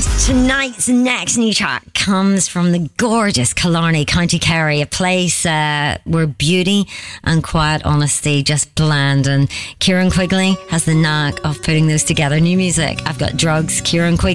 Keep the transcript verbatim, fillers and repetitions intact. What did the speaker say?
And tonight's next new track comes from the gorgeous Killarney, County Kerry, a place uh, where beauty and quiet honesty just blend. And Kieran Quigley has the knack of putting those together. New music, I've got Drugs, Kieran Quigley.